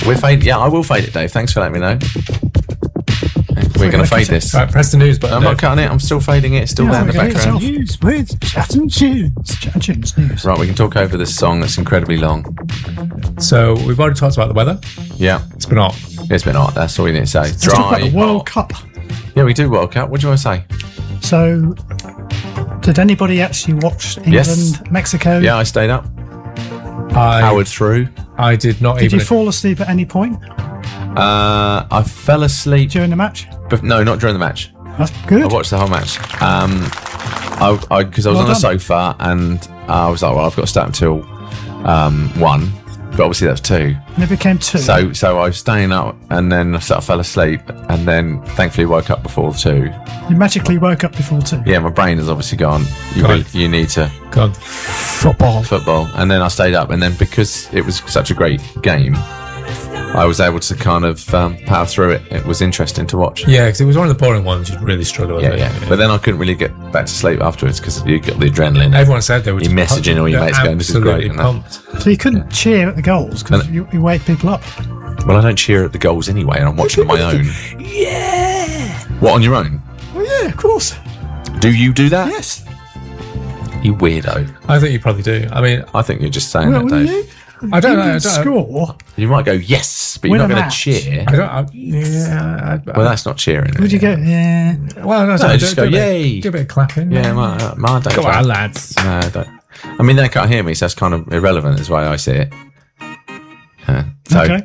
We're fading. Yeah, I will fade it, Dave. Thanks for letting me know. We're going to fade this. Right, press the news button. I'm not cutting it. I'm still fading it. It's still there in the background. News with Chat and Tunes. Chat and Tunes news. Right, we can talk over this song that's incredibly long. So we've already talked about the weather. Yeah. It's been hot. It's been hot. That's all we need to say. Let's talk about Dry. the World Cup. Yeah, we do World Cup. What do you want to say? So, did anybody actually watch England, Yes. Mexico? Yeah, I stayed up. Powered through. I did not Did even... you fall asleep at any point I fell asleep. during the match? But no, not during the match. That's good. I watched the whole match. Because I was Well on the done. sofa and I was like, well, I've got to stay up until 1. But obviously that's 2. And it became 2. So I was staying up and then I sort of fell asleep and then thankfully woke up before 2. You magically woke up before 2. Yeah, my brain has obviously gone, you need to God. Football. And then I stayed up and then because it was such a great game, I was able to kind of power through it. It was interesting to watch. Yeah, because it was one of the boring ones you'd really struggle with. Yeah. But then I couldn't really get back to sleep afterwards because you got the adrenaline. Everyone said they were You're messaging all your mates going, this is great. And that. pumped. So you couldn't cheer at the goals because you wake people up. Well, I don't cheer at the goals anyway and I'm watching on my own. Yeah. What, on your own? Oh yeah, of course. Do you do that? Yes. You weirdo. I think you probably do. I mean, I think you're just saying Well, that, will Dave. you? I don't know. You I can don't- score. You might go, yes, but you're Win not a going to match. cheer. I don't. Well, that's not cheering. Would you go? Yeah. Well, no, No, just go, do a bit- yay. Do a bit of clapping. Yeah, my don't. Go on, lads. No, I don't. I mean, they can't hear me, so that's kind of irrelevant is the way I see it. So, Okay.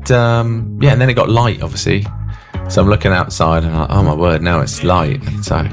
and then it got light, obviously. So I'm looking outside and I'm like, oh my word, now it's light. So